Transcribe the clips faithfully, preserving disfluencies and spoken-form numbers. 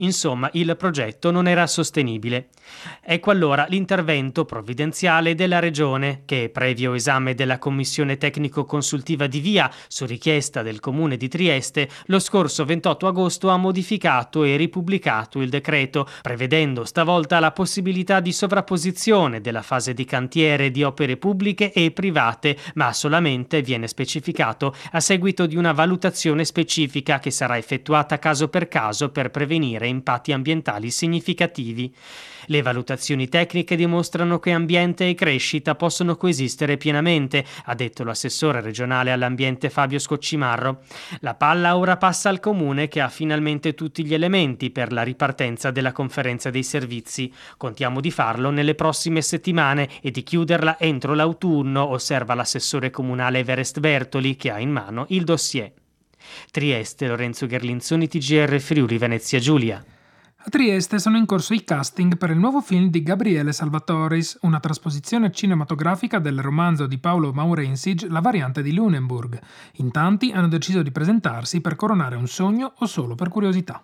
Insomma, il progetto non era sostenibile. Ecco allora l'intervento provvidenziale della Regione che, previo esame della Commissione tecnico-consultiva di VIA su richiesta del Comune di Trieste, lo scorso ventotto agosto ha modificato e ripubblicato il decreto, prevedendo stavolta la possibilità di sovrapposizione della fase di cantiere di opere pubbliche e private, ma solamente, viene specificato, a seguito di una valutazione specifica che sarà effettuata caso per caso per prevenire impatti ambientali significativi. Le valutazioni tecniche dimostrano che ambiente e crescita possono coesistere pienamente, ha detto l'assessore regionale all'ambiente Fabio Scoccimarro. La palla ora passa al Comune che ha finalmente tutti gli elementi per la ripartenza della conferenza dei servizi. Contiamo di farlo nelle prossime settimane e di chiuderla entro l'autunno, osserva l'assessore comunale Everest Bertoli che ha in mano il dossier. Trieste, Lorenzo Gherlinzoni, T G R Friuli Venezia Giulia. A Trieste sono in corso i casting per il nuovo film di Gabriele Salvatoris, una trasposizione cinematografica del romanzo di Paolo Maurensig La variante di Lunenburg. In tanti hanno deciso di presentarsi per coronare un sogno o solo per curiosità.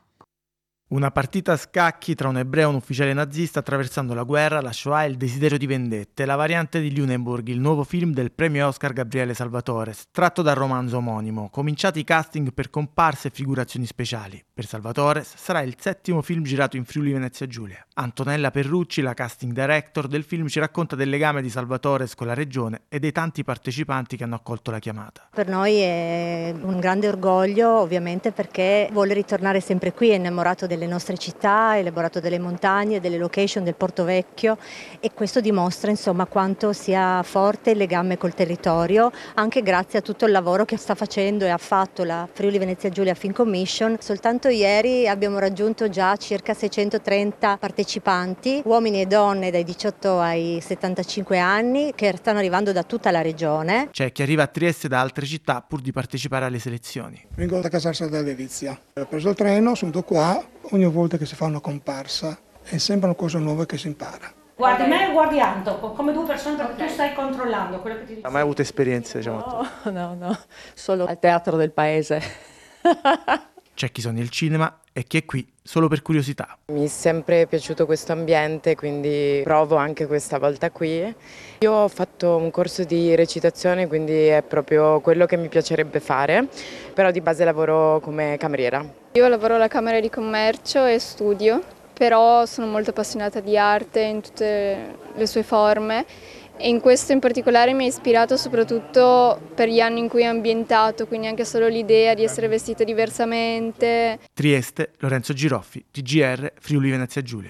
Una partita a scacchi tra un ebreo e un ufficiale nazista attraversando la guerra, la Shoah e il desiderio di vendette. La variante di Lunenburg, il nuovo film del premio Oscar Gabriele Salvatore, tratto dal romanzo omonimo. Cominciati i casting per comparse e figurazioni speciali. Per Salvatore sarà il settimo film girato in Friuli Venezia Giulia. Antonella Perrucci, la casting director del film, ci racconta del legame di Salvatore con la regione e dei tanti partecipanti che hanno accolto la chiamata. Per noi è un grande orgoglio, ovviamente, perché vuole ritornare sempre qui, è innamorato del delle nostre città, è elaborato delle montagne, delle location del Porto Vecchio e questo dimostra insomma quanto sia forte il legame col territorio, anche grazie a tutto il lavoro che sta facendo e ha fatto la Friuli Venezia Giulia Film Commission. Soltanto ieri abbiamo raggiunto già circa seicentotrenta partecipanti, uomini e donne dai diciotto ai settantacinque anni che stanno arrivando da tutta la regione. C'è chi arriva a Trieste da altre città pur di partecipare alle selezioni. Vengo da Casarsala della Delizia, ho preso il treno, sono qua. Ogni volta che si fa una comparsa è sempre una cosa nuova che si impara. Guardi me e guardi Anto, come due persone perché okay. Tu stai controllando quello che ti dico. Ha mai avuto esperienze, diciamo? No, no, no, solo al teatro del paese. C'è chi sogna il cinema e chi è qui solo per curiosità. Mi è sempre piaciuto questo ambiente, quindi provo anche questa volta qui. Io ho fatto un corso di recitazione, quindi è proprio quello che mi piacerebbe fare, però di base lavoro come cameriera. Io lavoro alla Camera di Commercio e studio, però sono molto appassionata di arte in tutte le sue forme. E in questo in particolare mi ha ispirato soprattutto per gli anni in cui è ambientato, quindi anche solo l'idea di essere vestita diversamente. Trieste, Lorenzo Giroffi, T G R, Friuli Venezia Giulia.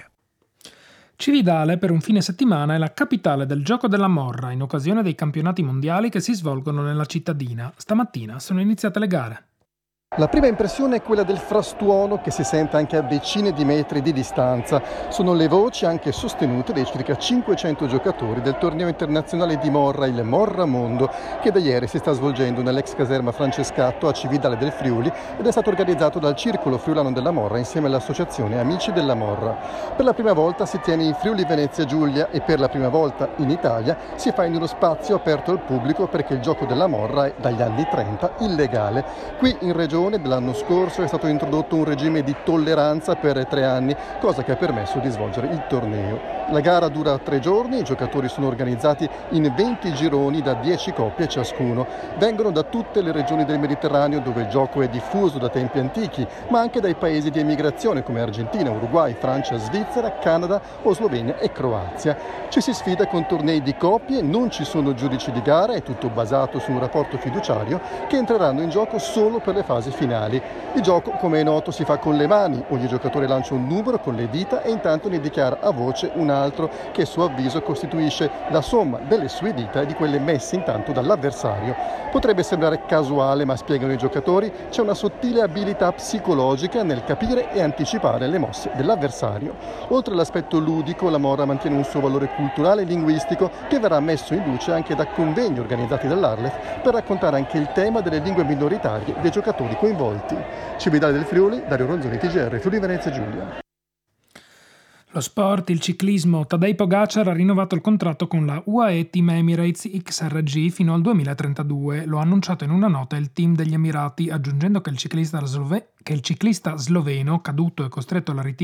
Cividale per un fine settimana è la capitale del gioco della morra in occasione dei campionati mondiali che si svolgono nella cittadina. Stamattina sono iniziate le gare. La prima impressione è quella del frastuono che si sente anche a decine di metri di distanza. Sono le voci anche sostenute dai circa cinquecento giocatori del torneo internazionale di Morra, il Morra Mondo, che da ieri si sta svolgendo nell'ex caserma Francescatto a Cividale del Friuli ed è stato organizzato dal Circolo Friulano della Morra insieme all'Associazione Amici della Morra. Per la prima volta si tiene in Friuli Venezia Giulia e per la prima volta in Italia si fa in uno spazio aperto al pubblico perché il gioco della morra è dagli anni trenta illegale. Qui in regione dell'anno scorso è stato introdotto un regime di tolleranza per tre anni, cosa che ha permesso di svolgere il torneo. La gara dura tre giorni, i giocatori sono organizzati in venti gironi da dieci coppie ciascuno. Vengono da tutte le regioni del Mediterraneo dove il gioco è diffuso da tempi antichi, ma anche dai paesi di emigrazione come Argentina, Uruguay, Francia, Svizzera, Canada o Slovenia e Croazia. Ci si sfida con tornei di coppie, non ci sono giudici di gara, è tutto basato su un rapporto fiduciario che entreranno in gioco solo per le fasi finali. Il gioco, come è noto, si fa con le mani, ogni giocatore lancia un numero con le dita e intanto ne dichiara a voce un altro che a suo avviso costituisce la somma delle sue dita e di quelle messe intanto dall'avversario. Potrebbe sembrare casuale, ma spiegano i giocatori, c'è una sottile abilità psicologica nel capire e anticipare le mosse dell'avversario. Oltre all'aspetto ludico, la morra mantiene un suo valore culturale e linguistico che verrà messo in luce anche da convegni organizzati dall'Arlef per raccontare anche il tema delle lingue minoritarie dei giocatori coinvolti. Cividale del Friuli, Dario Ronzoni, T G R, Friuli Venezia Giulia. Lo sport, il ciclismo. Tadej Pogacar ha rinnovato il contratto con la U A E Team Emirates X R G fino al duemilatrentadue. Lo ha annunciato in una nota il team degli Emirati, aggiungendo che il ciclista, slove- che il ciclista sloveno, caduto e costretto alla ritiro